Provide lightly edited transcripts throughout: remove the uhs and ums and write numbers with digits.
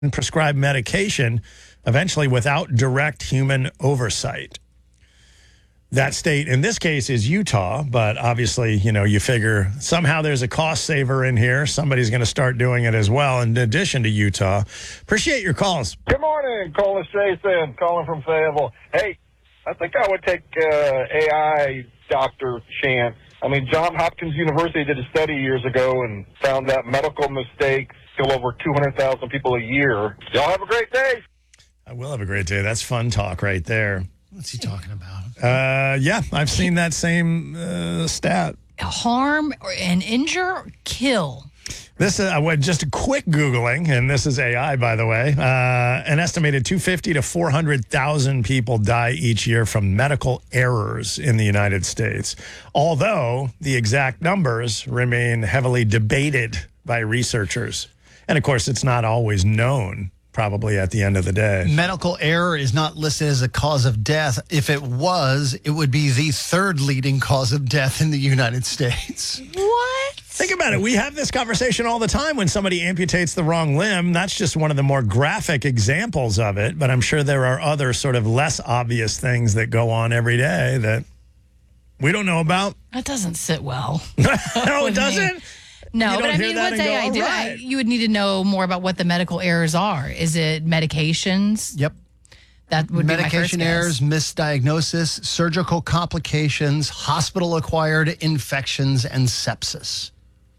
and prescribe medication, eventually without direct human oversight. That state, in this case, is Utah, but obviously, you figure somehow there's a cost saver in here. Somebody's going to start doing it as well, in addition to Utah. Appreciate your calls. Good morning, Colin Jason, calling from Fayetteville. Hey, I think I would take AI doctor chance. I mean, Johns Hopkins University did a study years ago and found that medical mistakes kill over 200,000 people a year. Y'all have a great day. I will have a great day. That's fun talk right there. What's he talking about? Yeah, I've seen that same stat. Harm and injure, kill. This is just a quick Googling, and this is AI, by the way. An estimated 250 to 400,000 people die each year from medical errors in the United States, although the exact numbers remain heavily debated by researchers. And, of course, it's not always known, probably at the end of the day. Medical error is not listed as a cause of death. If it was, it would be the third leading cause of death in the United States. What? Think about it. We have this conversation all the time when somebody amputates the wrong limb. That's just one of the more graphic examples of it. But I'm sure there are other sort of less obvious things that go on every day that we don't know about. That doesn't sit well. No, it doesn't? No, but I mean, what's AI? You would need to know more about what the medical errors are. Is it medications? Yep. That would be my first medication errors, misdiagnosis, surgical complications, hospital-acquired infections, and sepsis.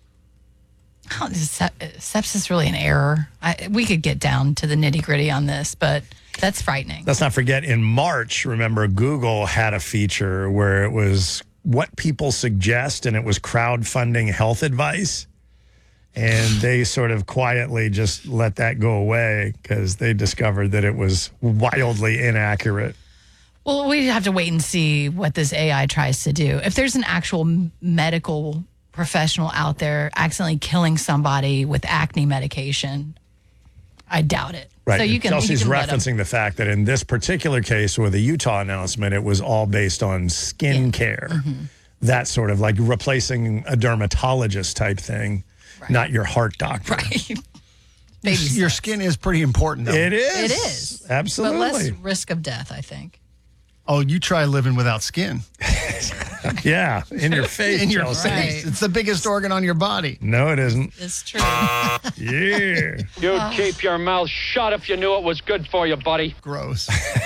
How is sepsis really an error? We could get down to the nitty-gritty on this, but that's frightening. Let's not forget, in March, remember, Google had a feature where it was what people suggest, and it was crowdfunding health advice. And they sort of quietly just let that go away because they discovered that it was wildly inaccurate. Well, we have to wait and see what this AI tries to do. If there's an actual medical professional out there accidentally killing somebody with acne medication, I doubt it. Right. So Chelsea's referencing the fact that in this particular case with the Utah announcement, it was all based on skin care. Mm-hmm. That sort of like replacing a dermatologist type thing, right. Not your heart doctor. Right. Your skin is pretty important, though. It is. It is. Absolutely. But less risk of death, I think. Oh, you try living without skin. Yeah, in your face. In your face. Right. It's the biggest organ on your body. No, it isn't. It's true. Yeah. You'd keep your mouth shut if you knew it was good for you, buddy. Gross.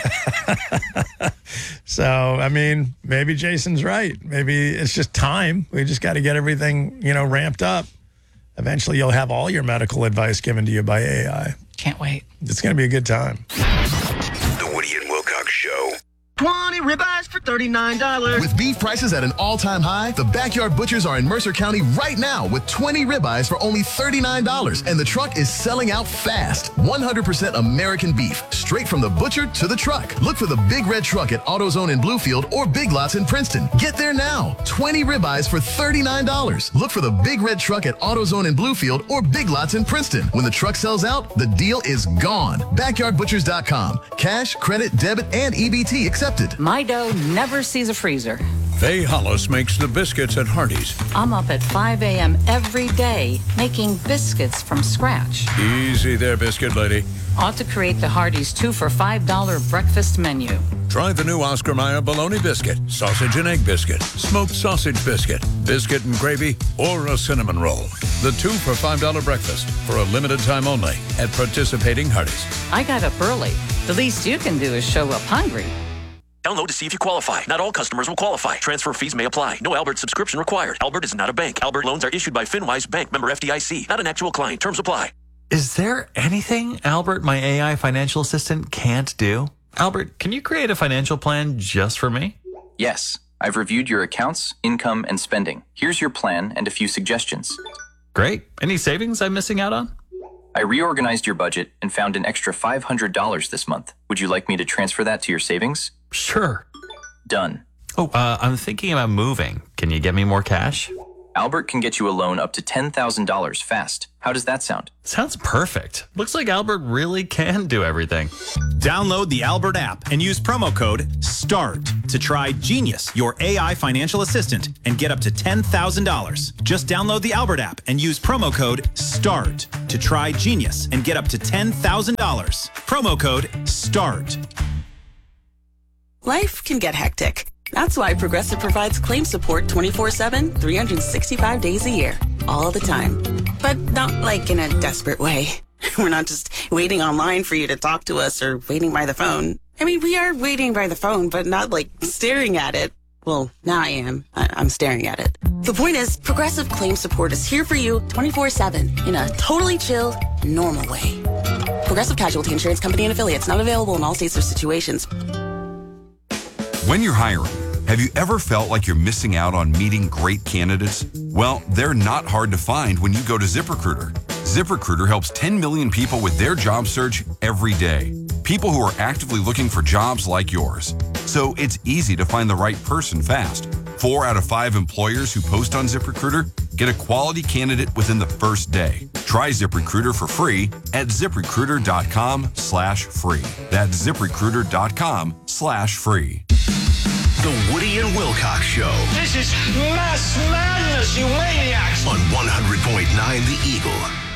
So, I mean, maybe Jason's right. Maybe it's just time. We just got to get everything, ramped up. Eventually, you'll have all your medical advice given to you by AI. Can't wait. It's going to be a good time. The Woody and Wilcox Show. 20 ribeyes for $39. With beef prices at an all-time high, the Backyard Butchers are in Mercer County right now with 20 ribeyes for only $39. And the truck is selling out fast. 100% American beef, straight from the butcher to the truck. Look for the Big Red Truck at AutoZone in Bluefield or Big Lots in Princeton. Get there now. 20 ribeyes for $39. Look for the Big Red Truck at AutoZone in Bluefield or Big Lots in Princeton. When the truck sells out, the deal is gone. BackyardButchers.com. Cash, credit, debit, and EBT accepted. My dough never sees a freezer. Faye Hollis makes the biscuits at Hardee's. I'm up at 5 a.m. every day making biscuits from scratch. Easy there, biscuit lady. Ought to create the Hardee's 2 for $5 breakfast menu. Try the new Oscar Mayer bologna biscuit, sausage and egg biscuit, smoked sausage biscuit, biscuit and gravy, or a cinnamon roll. The 2 for $5 breakfast for a limited time only at participating Hardee's. I got up early. The least you can do is show up hungry. Download to see if you qualify. Not all customers will qualify. Transfer fees may apply. No Albert subscription required. Albert is not a bank. Albert loans are issued by FinWise Bank, member FDIC. Not an actual client. Terms apply. Is there anything Albert, my AI financial assistant, can't do? Albert, can you create a financial plan just for me? Yes. I've reviewed your accounts, income, and spending. Here's your plan and a few suggestions. Great. Any savings I'm missing out on? I reorganized your budget and found an extra $500 this month. Would you like me to transfer that to your savings? Sure. Done. Oh, I'm thinking about moving. Can you get me more cash? Albert can get you a loan up to $10,000 fast. How does that sound? Sounds perfect. Looks like Albert really can do everything. Download the Albert app and use promo code START to try Genius, your AI financial assistant, and get up to $10,000. Just download the Albert app and use promo code START to try Genius and get up to $10,000. Promo code START. Life can get hectic. That's why Progressive provides claim support 24/7, 365 days a year, all the time. But not like in a desperate way. We're not just waiting online for you to talk to us or waiting by the phone. I mean, we are waiting by the phone, but not like staring at it. Well, now I am. I'm staring at it. The point is, Progressive claim support is here for you 24/7 in a totally chill, normal way. Progressive Casualty Insurance Company and Affiliates, not available in all states or situations. When you're hiring, have you ever felt like you're missing out on meeting great candidates? Well, they're not hard to find when you go to ZipRecruiter. ZipRecruiter helps 10 million people with their job search every day. People who are actively looking for jobs like yours. So it's easy to find the right person fast. 4 out of 5 employers who post on ZipRecruiter get a quality candidate within the first day. Try ZipRecruiter for free at ZipRecruiter.com/free. That's ZipRecruiter.com/free. The Woody and Wilcox Show. This is mass madness, you maniacs. On 100.9 The Eagle.